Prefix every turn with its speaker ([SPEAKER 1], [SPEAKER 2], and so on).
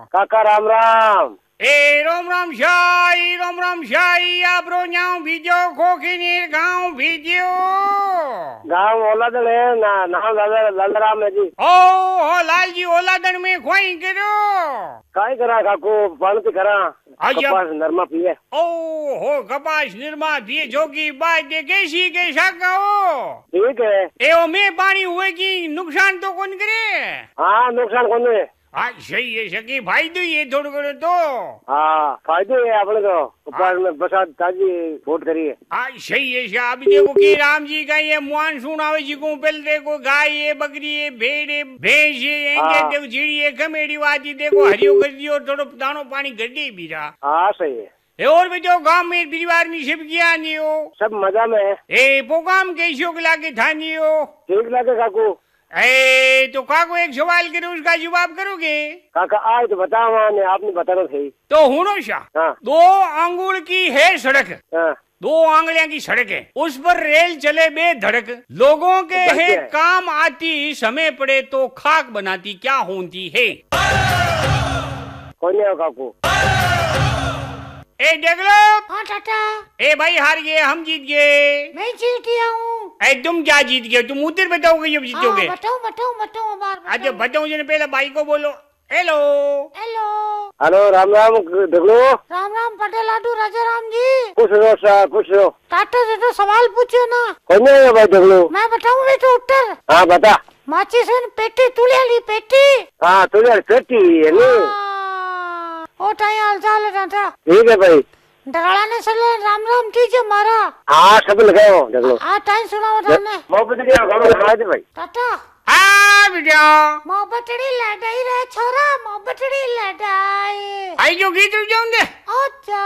[SPEAKER 1] काका राम राम।
[SPEAKER 2] ए रोम राम शाही आपरो न्याव भीजो खोखीनीर गांव भीजो
[SPEAKER 1] गाँव ओलादन है ना, नाम लालराम है जी।
[SPEAKER 2] ओ लाल जी ओलादन में खोई करो
[SPEAKER 1] काई करा काकू, पानी करा कपास नरमा पिए।
[SPEAKER 2] ओ हो कपास निरमा पिए जोगी बात दे कैसी के शाका हो।
[SPEAKER 1] ठीक है
[SPEAKER 2] ए ओ में पानी हुए की नुकसान तो कौन करे।
[SPEAKER 1] हाँ नुकसान कौन है।
[SPEAKER 2] हाँ सही है सकी फायदो ये थोड़ा करो तो।
[SPEAKER 1] हाँ फायदो है अपने को, कपास में बरसात ताजी फूट करिए।
[SPEAKER 2] हाँ सही है शाह। अभी देखो कि राम जी का ये मानसून आवे जी को पहले देखो गाय है, बकरी है, भेड़ है, भैंस है, देखो चिड़ी है, कमेड़ी वादी देखो हरियो कर दियो, थोड़ो दानो पानी गड्ढे भी रहा।
[SPEAKER 1] हाँ सही है।
[SPEAKER 2] और बेटो गांव में परिवार में सब क्या नहीं हो,
[SPEAKER 1] सब मजा में है।
[SPEAKER 2] ए प्रोग्राम कैसे लागे था नहीं हो।
[SPEAKER 1] ठीक लगे काकू।
[SPEAKER 2] ए तो काको एक सवाल करो उसका जवाब करोगे।
[SPEAKER 1] काका आज तो बताओ, आपने बताना सही।
[SPEAKER 2] तो हुनो शाह।
[SPEAKER 1] हाँ।
[SPEAKER 2] 2 अंगुल की है सड़क।
[SPEAKER 1] हाँ।
[SPEAKER 2] 2 आंगलियां की सड़क है, उस पर रेल चले बेधड़क, लोगों के है काम आती, समय पड़े तो खाक बनाती, क्या होती है।
[SPEAKER 1] कौन है काकू।
[SPEAKER 2] ए देख लो।
[SPEAKER 3] हाँ टाटा।
[SPEAKER 2] ए भाई हार गए, हम जीत गए।
[SPEAKER 3] मैं जीत गया हूँ।
[SPEAKER 2] ए तुम क्या जीत गए, तुम उधर बताओगे जब जीतोगे।
[SPEAKER 3] बताओ
[SPEAKER 2] अच्छा बताओ जने पहले भाई को बोलो। Hello
[SPEAKER 3] hello
[SPEAKER 1] hello Ram Ram देखलो।
[SPEAKER 3] राम राम पटेल लाडू राजा राम जी।
[SPEAKER 1] कुछ रो सा कुछ रो।
[SPEAKER 3] टाटा से तो सवाल पूछो ना।
[SPEAKER 1] कौन है भाई देखलो।
[SPEAKER 3] मैं बताऊँ तो उत्तर।
[SPEAKER 1] हाँ बता।
[SPEAKER 3] माचिस पेटी तुलियाली पेटी।
[SPEAKER 1] हाँ तुलियाली पेटी है नी।
[SPEAKER 3] ओ टाइम हाल चाल है टाटा।
[SPEAKER 1] ठीक है भाई।
[SPEAKER 3] डराला ने सले राम राम कीजिए मारा।
[SPEAKER 1] हाँ सब लगाए हो देख लो।
[SPEAKER 3] हाँ टाइम सुनाओ थाने।
[SPEAKER 1] मोहब्बत दिया गाँव लगा दे भाई।
[SPEAKER 3] टाटा।
[SPEAKER 2] हाँ बेटा।
[SPEAKER 3] मोहब्बतड़ी लड़ाई रे छोरा, मोहब्बतड़ी लड़ाई।
[SPEAKER 2] आई जो गीत जाऊंगे।
[SPEAKER 3] अच्छा।